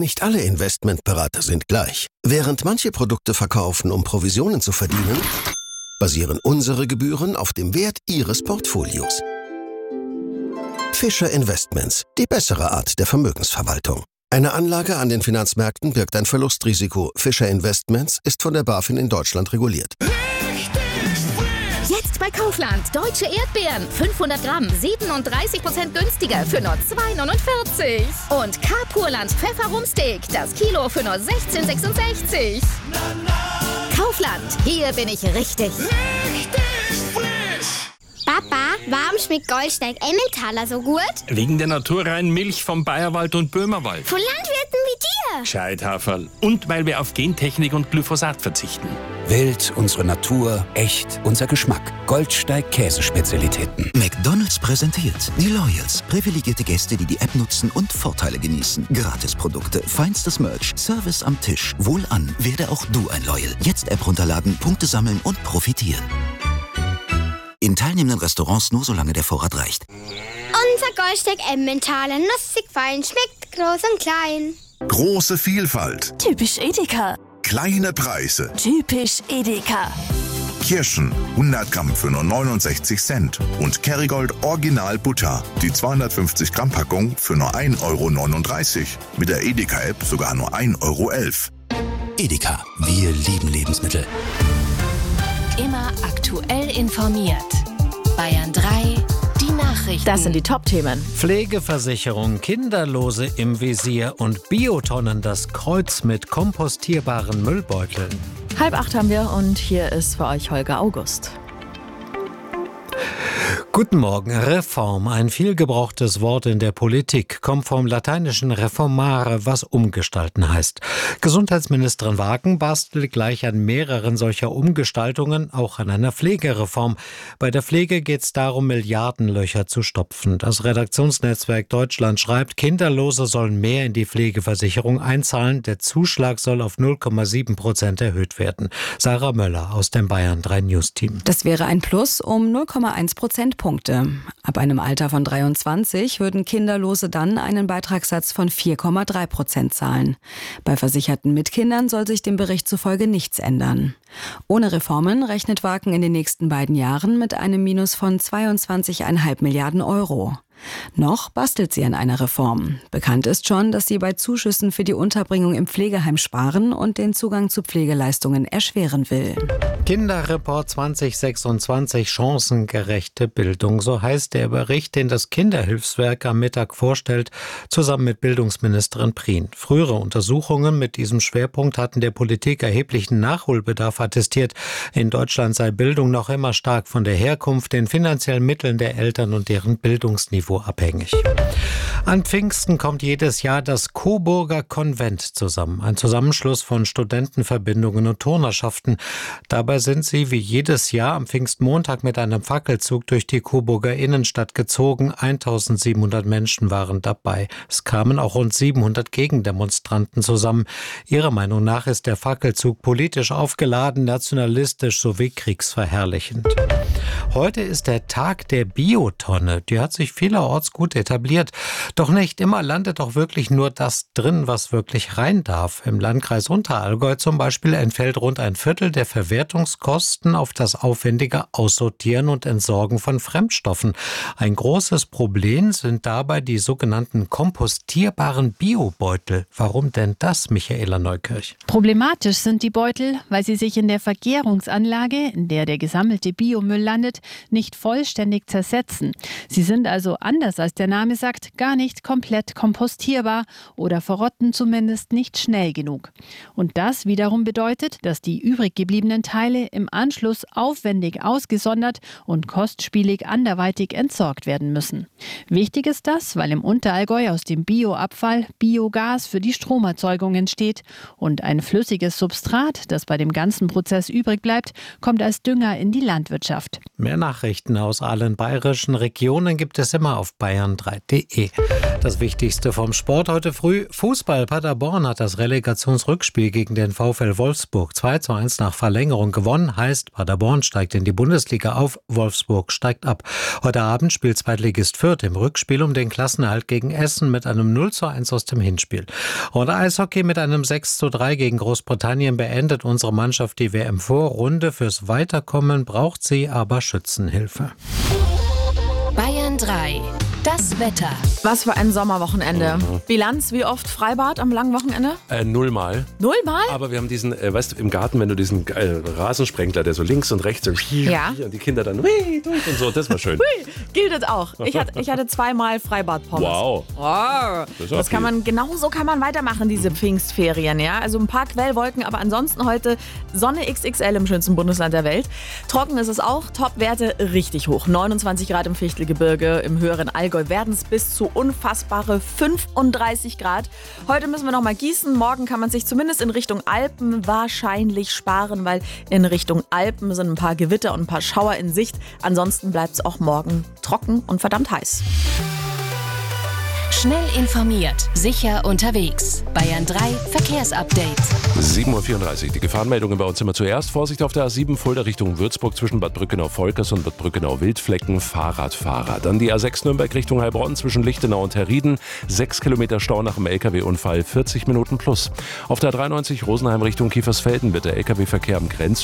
Nicht alle Investmentberater sind gleich. Während manche Produkte verkaufen, um Provisionen zu verdienen, basieren unsere Gebühren auf dem Wert Ihres Portfolios. Fischer Investments, die bessere Art der Vermögensverwaltung. Eine Anlage an den Finanzmärkten birgt ein Verlustrisiko. Fischer Investments ist von der BaFin in Deutschland reguliert. Jetzt bei Kaufland. Deutsche Erdbeeren. 500 Gramm. 37% günstiger für nur 2,49. Und K-Purland Pfefferrumsteak. Das Kilo für nur 16,66. Kaufland. Hier bin ich richtig. Papa, warum schmeckt Goldsteig Emmentaler so gut? Wegen der naturreinen Milch vom Bayerwald und Böhmerwald. Von Landwirten wie dir. Scheithaferl. Und weil wir auf Gentechnik und Glyphosat verzichten. Wild, unsere Natur, echt, unser Geschmack. Goldsteig Käsespezialitäten. McDonald's präsentiert die Loyals. Privilegierte Gäste, die die App nutzen und Vorteile genießen. Gratisprodukte, feinstes Merch, Service am Tisch. Wohlan, werde auch du ein Loyal. Jetzt App runterladen, Punkte sammeln und profitieren. In teilnehmenden Restaurants nur solange der Vorrat reicht. Unser Goldsteig Emmentaler, nussig fein, schmeckt groß und klein. Große Vielfalt. Typisch Edeka. Kleine Preise. Typisch Edeka. Kirschen, 100 Gramm für nur 69 Cent. Und Kerrygold Original Butter, die 250 Gramm Packung für nur 1,39 €. Mit der Edeka-App sogar nur 1,11 €. Edeka, wir lieben Lebensmittel. Immer aktuell informiert. Bayern 3, die Nachrichten. Das sind die Top-Themen. Pflegeversicherung, Kinderlose im Visier und Biotonnen, das Kreuz mit kompostierbaren Müllbeuteln. 7:30 haben wir und hier ist für euch Holger August. Guten Morgen. Reform, ein viel gebrauchtes Wort in der Politik, kommt vom lateinischen reformare, was umgestalten heißt. Gesundheitsministerin Wagen bastelt gleich an mehreren solcher Umgestaltungen, auch an einer Pflegereform. Bei der Pflege geht es darum, Milliardenlöcher zu stopfen. Das Redaktionsnetzwerk Deutschland schreibt, Kinderlose sollen mehr in die Pflegeversicherung einzahlen. Der Zuschlag soll auf 0,7% erhöht werden. Sarah Möller aus dem Bayern 3 News Team. Das wäre ein Plus um 0,1 Prozentpunkte. Ab einem Alter von 23 würden Kinderlose dann einen Beitragssatz von 4,3% zahlen. Bei Versicherten mit Kindern soll sich dem Bericht zufolge nichts ändern. Ohne Reformen rechnet Wagen in den nächsten beiden Jahren mit einem Minus von 22,5 Milliarden Euro. Noch bastelt sie an einer Reform. Bekannt ist schon, dass sie bei Zuschüssen für die Unterbringung im Pflegeheim sparen und den Zugang zu Pflegeleistungen erschweren will. Kinderreport 2026, chancengerechte Bildung. So heißt der Bericht, den das Kinderhilfswerk am Mittag vorstellt, zusammen mit Bildungsministerin Prien. Frühere Untersuchungen mit diesem Schwerpunkt hatten der Politik erheblichen Nachholbedarf attestiert. In Deutschland sei Bildung noch immer stark von der Herkunft, den finanziellen Mitteln der Eltern und deren Bildungsniveau abhängig. An Pfingsten kommt jedes Jahr das Coburger Konvent zusammen. Ein Zusammenschluss von Studentenverbindungen und Turnerschaften. Dabei sind sie wie jedes Jahr am Pfingstmontag mit einem Fackelzug durch die Coburger Innenstadt gezogen. 1700 Menschen waren dabei. Es kamen auch rund 700 Gegendemonstranten zusammen. Ihrer Meinung nach ist der Fackelzug politisch aufgeladen, nationalistisch sowie kriegsverherrlichend. Heute ist der Tag der Biotonne. Die hat sich vielerorts gut etabliert. Doch nicht immer landet auch wirklich nur das drin, was wirklich rein darf. Im Landkreis Unterallgäu zum Beispiel entfällt rund ein Viertel der Verwertungskosten auf das aufwendige Aussortieren und Entsorgen von Fremdstoffen. Ein großes Problem sind dabei die sogenannten kompostierbaren Biobeutel. Warum denn das, Michaela Neukirch? Problematisch sind die Beutel, weil sie sich in der Vergärungsanlage, in der der gesammelte Biomüll landet, nicht vollständig zersetzen. Sie sind also, anders als der Name sagt, gar nicht komplett kompostierbar oder verrotten zumindest nicht schnell genug. Und das wiederum bedeutet, dass die übrig gebliebenen Teile im Anschluss aufwendig ausgesondert und kostspielig anderweitig entsorgt werden müssen. Wichtig ist das, weil im Unterallgäu aus dem Bioabfall Biogas für die Stromerzeugung entsteht und ein flüssiges Substrat, das bei dem ganzen Prozess übrig bleibt, kommt als Dünger in die Landwirtschaft. Mehr Nachrichten aus allen bayerischen Regionen gibt es immer auf bayern3.de. Das Wichtigste vom Sport heute früh. Fußball. Paderborn hat das Relegationsrückspiel gegen den VfL Wolfsburg 2:1 nach Verlängerung gewonnen. Heißt, Paderborn steigt in die Bundesliga auf, Wolfsburg steigt ab. Heute Abend spielt Zweitligist Fürth im Rückspiel um den Klassenerhalt gegen Essen mit einem 0:1 aus dem Hinspiel. Und Eishockey mit einem 6:3 gegen Großbritannien beendet unsere Mannschaft die WM-Vorrunde. Fürs Weiterkommen braucht sie aber Schützenhilfe. Bayern 3. Das Wetter. Was für ein Sommerwochenende. Bilanz, wie oft Freibad am langen Wochenende? 0-mal. 0-mal? Aber wir haben diesen, weißt du, im Garten, wenn du diesen Rasensprengler, der so links und rechts und die Kinder dann durch und so, das war schön. Gilt das auch. Ich hatte 2-mal Freibad-Pommes. Wow. Genauso kann man weitermachen, diese Pfingstferien. Ja? Also ein paar Quellwolken, aber ansonsten heute Sonne XXL im schönsten Bundesland der Welt. Trocken ist es auch, Topwerte richtig hoch. 29 Grad im Fichtelgebirge, im höheren Allgäu werden es bis zu unfassbare 35 Grad. Heute müssen wir noch mal gießen. Morgen kann man sich zumindest in Richtung Alpen wahrscheinlich sparen, weil in Richtung Alpen sind ein paar Gewitter und ein paar Schauer in Sicht. Ansonsten bleibt es auch morgen trocken und verdammt heiß. Schnell informiert, sicher unterwegs. Bayern 3 Verkehrsupdate. 7:34 Uhr. Die Gefahrenmeldungen bei uns immer zuerst. Vorsicht auf der A7 Fulda Richtung Würzburg zwischen Bad Brückenau-Volkers und Bad Brückenau-Wildflecken. Fahrradfahrer. Dann die A6 Nürnberg Richtung Heilbronn zwischen Lichtenau und Herrieden. 6 Kilometer Stau nach dem LKW-Unfall, 40 Minuten plus. Auf der A93 Rosenheim Richtung Kiefersfelden wird der LKW-Verkehr am Grenzübergang